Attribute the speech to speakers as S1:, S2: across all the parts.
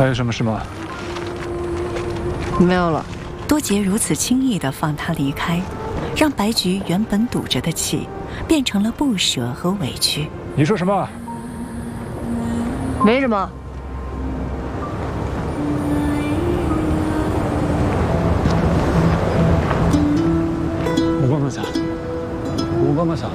S1: 还有什么事吗？
S2: 没有了。
S3: 多杰如此轻易地放他离开，让白菊原本堵着的气，变成了不舍和委屈。
S1: 你说什么？
S2: 没什么。
S1: 我妈妈啥？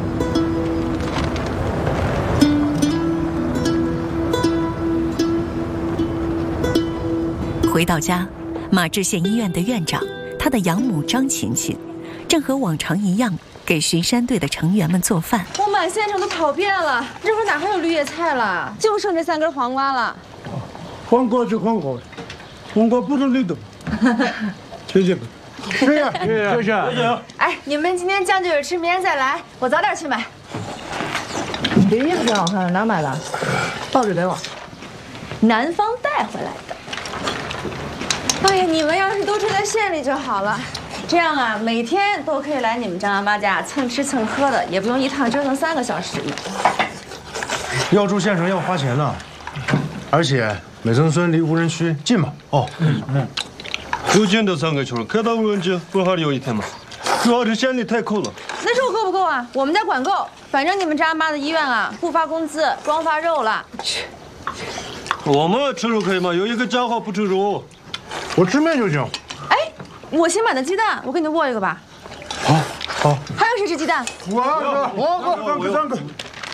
S3: 回到家，马志县医院的院长，他的养母张琴琴，正和往常一样给巡山队的成员们做饭。
S4: 我满县城都跑遍了，这会儿哪还有绿叶菜了？就剩这3根黄瓜了。
S5: 黄瓜是黄瓜，黄瓜不能冷冻。谢谢。是呀，谢谢。
S4: 哎，你们今天酱就着吃，明天再来，我早点去买。
S2: 你这衣服挺好看的，哪买的？报纸给我。
S4: 南方带回来的。哎呀，你们要是都住在县里就好了，这样啊，每天都可以来你们张阿妈家蹭吃蹭喝的，也不用一趟折腾3个小时。
S6: 要住县城要花钱呢，而且美城村离无人区近嘛。哦，
S7: 有近的3个圈，开到无人区不好有一天嘛。主要是县里太抠了。
S4: 那时候够不够啊？我们家管够，反正你们张阿妈的医院啊，不发工资，光发肉了。
S7: 我们吃肉可以吗？有一个家伙不吃肉。
S6: 我吃面就行。
S4: 哎，我新买的鸡蛋，我给你握一个吧。
S6: 好。
S4: 还有谁吃鸡蛋？
S5: 我3个。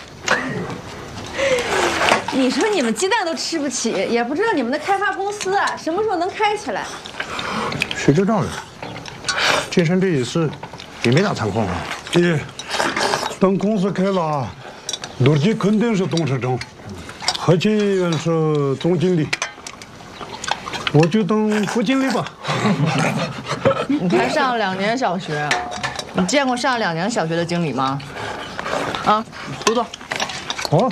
S4: 你说你们鸡蛋都吃不起，也不知道你们的开发公司啊什么时候能开起来。
S6: 谁知道呢？健身这一次也没咋谈空啊。
S5: 爹，等公司开了，罗姐肯定是董事长，何建元是总经理，我就当副经理吧。
S2: 你才上了2年小学，你见过上2年小学的经理吗？啊，读读。
S5: 好。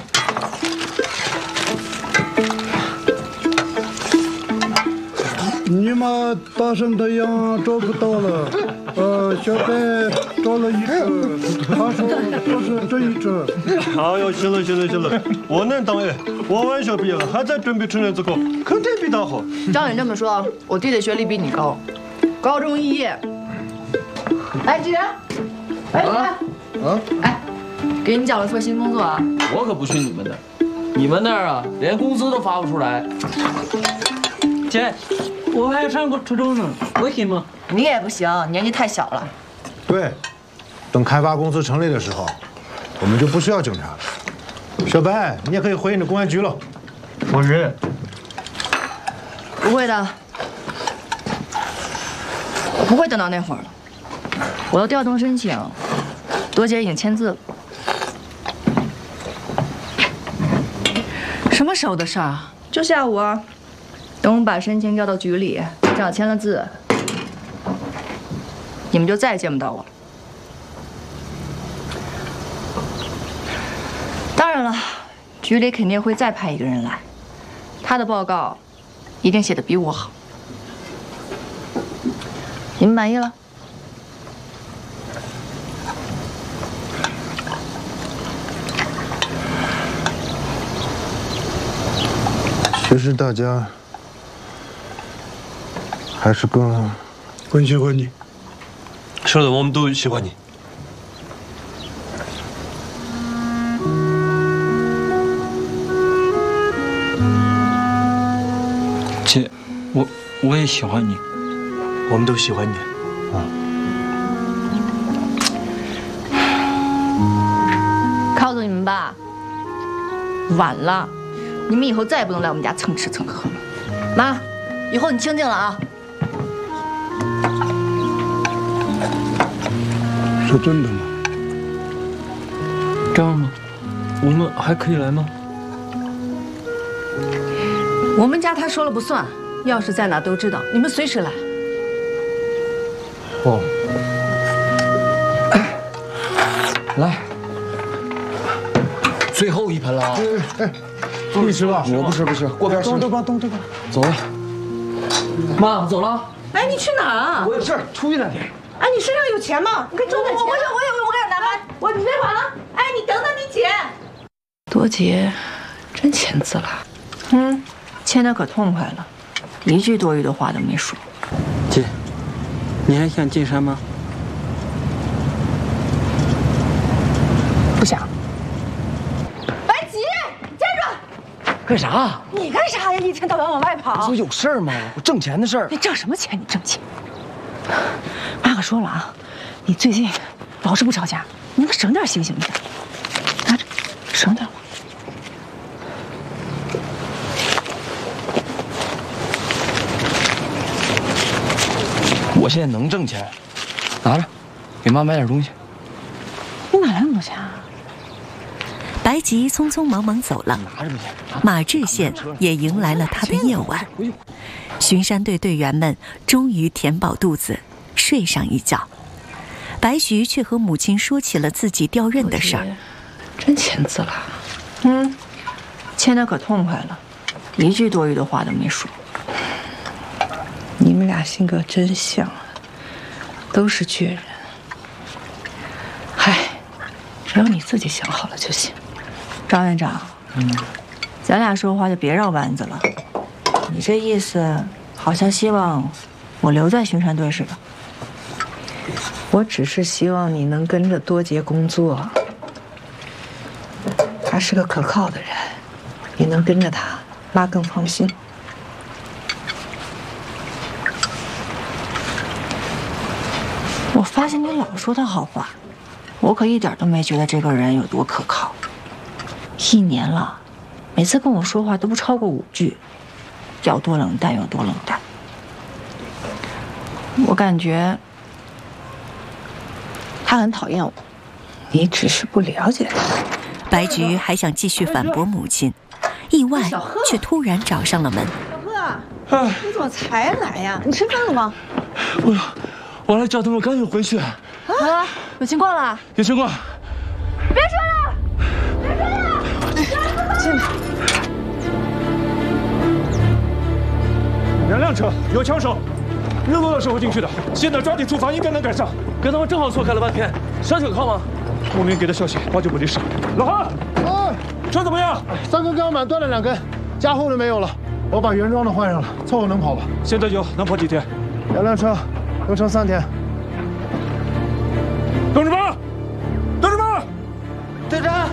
S5: 你们大声的样找不到了，小白找了一只，他说就是这一只。
S7: 哎呦，行了，我能当哎，我晚校毕业了，还在准备成人自考，肯定比他好。
S2: 照你这么说，我弟弟学历比你高，高中肄业。哎，志远，哎，给你找了份新工作啊。
S8: 我可不信你们的，你们那儿啊，连工资都发不出来。
S9: 姐，我还上过初中呢，我行吗？
S2: 你也不行，年纪太小了。
S6: 对，等开发公司成立的时候，我们就不需要警察了。小白，你也可以回你的公安局了。
S9: 我是。
S2: 不会的，不会等到那会儿了。我的调动申请，多姐已经签字了。什么时候的事儿？就下午啊。等我把申请调到局里，正好签了字，你们就再也见不到我了。当然了，局里肯定会再派一个人来，他的报告一定写得比我好。你们满意了？
S6: 其实大家还是
S5: 更喜欢你。
S7: 是的，我们都喜欢你。
S9: 姐，我也喜欢你。
S7: 我们都喜欢你。
S2: 告诉你们吧，晚了，你们以后再也不能来我们家蹭吃蹭喝了。妈，以后你清静了啊。
S5: 是真的吗？
S9: 真的吗？我们还可以来吗？
S2: 我们家他说了不算，钥匙在哪都知道，你们随时来。
S6: 哦。
S8: 来，最后一盆了啊！
S6: 你吃吧。
S8: 我不吃，过边吃。
S5: 动这个。
S8: 走了。妈，我走了。
S2: 哎，你去哪儿啊？
S8: 我有事儿，出去两天。
S2: 哎，你身上有钱吗？你可以赚点钱。我给你拿来。你别管了。哎，你等等你姐。多杰，真签字了。 牵得可痛快了，一句多余的话都没说。
S9: 姐，你还想进山吗？
S2: 不想。白吉，站住！
S1: 干啥？
S2: 你干啥呀？一天到晚往外跑。
S1: 我有事儿吗？我挣钱的事儿。
S2: 你挣什么钱？你挣钱。妈可说了啊，你最近老是不吵架，你能省点心行不行？拿着，省点吧。
S1: 我现在能挣钱，拿着，给妈买点东西。
S2: 你哪来那么多钱啊？
S3: 白吉匆匆忙忙走了，马志县也迎来了他的夜晚。巡山队队员们终于填饱肚子，睡上一觉。白徐却和母亲说起了自己调任的事儿。
S2: 真签字了？签得可痛快了，一句多余的话都没说。你们俩性格真像啊，都是倔人。嗨，只要你自己想好了就行。张院长，咱俩说话就别绕弯子了。你这意思好像希望我留在巡山队似的。我只是希望你能跟着多杰工作，他是个可靠的人，你能跟着他，妈更放心。我发现你老说他好话，我可一点都没觉得这个人有多可靠。1年了，每次跟我说话都不超过5句，要多冷淡有多冷淡。我感觉他很讨厌我，你只是不了解他。
S3: 白菊还想继续反驳母亲，意外却突然找上了门。
S4: 小贺，你怎么才来呀？你吃饭了吗？
S8: 我来叫他们赶紧回去。
S2: 啊，有情况了？
S8: 有情况。
S2: 别说了，别说了，进来。
S7: 2辆车有枪手，日落的时候进去的，现在抓紧出发，应该能赶上。
S8: 跟他们正好错开了半天，山可靠吗？
S7: 牧民给的消息8九不离10。老韩，车怎么样
S6: 3根钢板断了2根，加厚的没有了。我把原装的换上了，凑合能跑吧。
S7: 现在有，能跑几天
S6: 2辆车，流程3天。
S7: 董事长，董事长，
S9: 队长。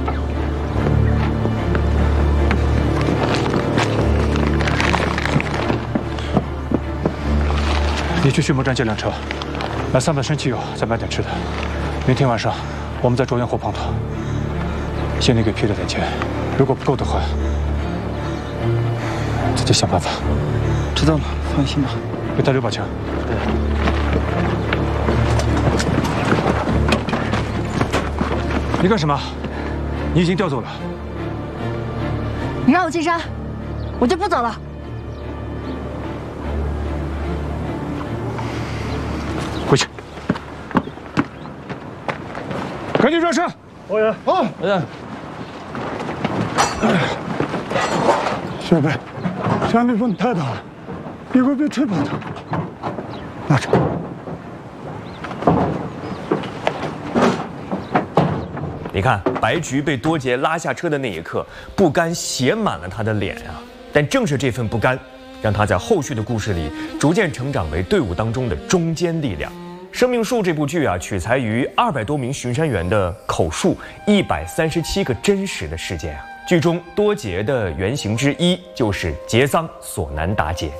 S7: 你去畜牧站借辆车，买3本生汽油，再买点吃的。明天晚上我们在卓源湖碰头。先得给批了点钱，如果不够的话，自己想办法。
S9: 知道了，放心吧。
S7: 给他留把枪。你干什么？你已经调走了。
S2: 你让我进山，我就不走了。
S7: 回去，赶紧转身。
S5: 我也啊，小白，山里风太大了，一会儿别吹跑它。拿着。
S10: 你看，白菊被多杰拉下车的那一刻，不甘写满了他的脸啊！但正是这份不甘，让他在后续的故事里逐渐成长为队伍当中的中坚力量。《生命树》这部剧啊，取材于200多名巡山员的口述，137个真实的事件啊。剧中多杰的原型之一就是杰桑索南达杰。